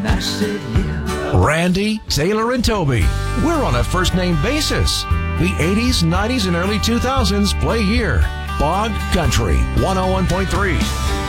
And I said, yeah. Randy, Taylor, and Toby. We're on a first-name basis. The 80s, 90s, and early 2000s play here. Bog Country 101.3.